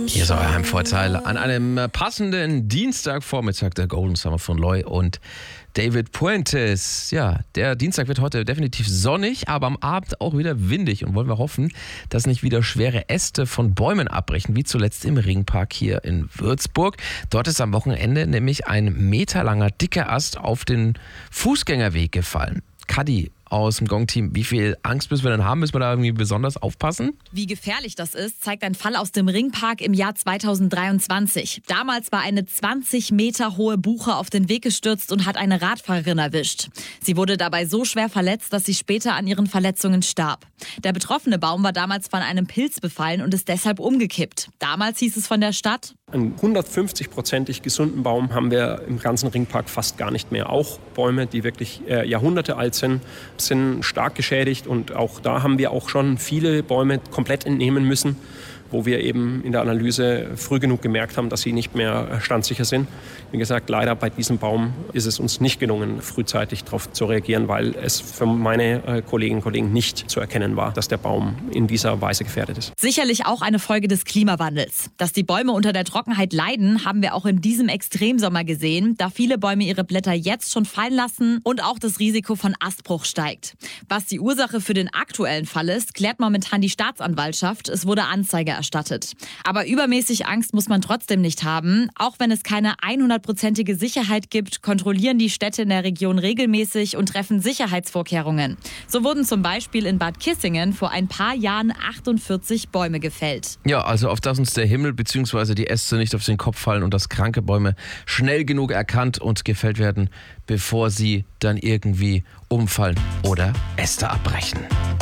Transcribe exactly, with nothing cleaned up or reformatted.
Hier ist euer Heimvorteil an einem passenden Dienstagvormittag, der Golden Summer von Loy und David Puentes. Ja, der Dienstag wird heute definitiv sonnig, aber am Abend auch wieder windig. Und wollen wir hoffen, dass nicht wieder schwere Äste von Bäumen abbrechen, wie zuletzt im Ringpark hier in Würzburg. Dort ist am Wochenende nämlich ein meterlanger dicker Ast auf den Fußgängerweg gefallen. Kadi aus dem Gong-Team, wie viel Angst müssen wir denn haben? Müssen wir da irgendwie besonders aufpassen? Wie gefährlich das ist, zeigt ein Fall aus dem Ringpark im Jahr zweitausenddreiundzwanzig. Damals war eine zwanzig Meter hohe Buche auf den Weg gestürzt und hat eine Radfahrerin erwischt. Sie wurde dabei so schwer verletzt, dass sie später an ihren Verletzungen starb. Der betroffene Baum war damals von einem Pilz befallen und ist deshalb umgekippt. Damals hieß es von der Stadt: Einen hundertfünfzig-prozentig gesunden Baum haben wir im ganzen Ringpark fast gar nicht mehr. Auch Bäume, die wirklich äh, Jahrhunderte alt sind, sind stark geschädigt. Und auch da haben wir auch schon viele Bäume komplett entnehmen müssen, wo wir eben in der Analyse früh genug gemerkt haben, dass sie nicht mehr standsicher sind. Wie gesagt, leider bei diesem Baum ist es uns nicht gelungen, frühzeitig darauf zu reagieren, weil es für meine Kolleginnen und Kollegen nicht zu erkennen war, dass der Baum in dieser Weise gefährdet ist. Sicherlich auch eine Folge des Klimawandels. Dass die Bäume unter der Trockenheit leiden, haben wir auch in diesem Extremsommer gesehen, da viele Bäume ihre Blätter jetzt schon fallen lassen und auch das Risiko von Astbruch steigt. Was die Ursache für den aktuellen Fall ist, klärt momentan die Staatsanwaltschaft. Es wurde Anzeige erstattet. Aber übermäßig Angst muss man trotzdem nicht haben. Auch wenn es keine hundertprozentige Sicherheit gibt, kontrollieren die Städte in der Region regelmäßig und treffen Sicherheitsvorkehrungen. So wurden zum Beispiel in Bad Kissingen vor ein paar Jahren achtundvierzig Bäume gefällt. Ja, also auf dass uns der Himmel bzw. die Äste nicht auf den Kopf fallen und dass kranke Bäume schnell genug erkannt und gefällt werden, bevor sie dann irgendwie umfallen oder Äste abbrechen.